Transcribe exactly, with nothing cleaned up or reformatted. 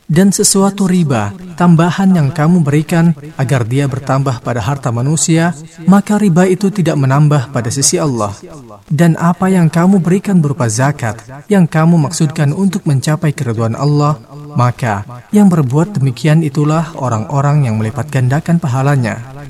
Dan sesuatu riba, tambahan yang kamu berikan agar dia bertambah pada harta manusia, maka riba itu tidak menambah pada sisi Allah. Dan apa yang kamu berikan berupa zakat, yang kamu maksudkan untuk mencapai keridhaan Allah, maka yang berbuat demikian itulah orang-orang yang melipat gandakan pahalanya.